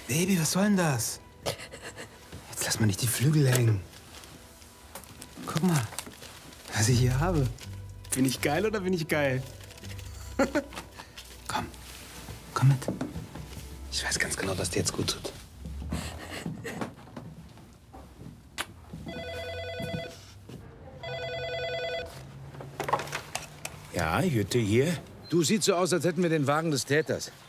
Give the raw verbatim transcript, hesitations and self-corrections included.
Baby, was soll denn das? Jetzt lass mal nicht die Flügel hängen. Guck mal, was ich hier habe. Bin ich geil oder bin ich geil? Komm, komm mit. Ich weiß ganz genau, was dir jetzt gut tut. Ja, Jütte hier. Du, sieht so aus, als hätten wir den Wagen des Täters.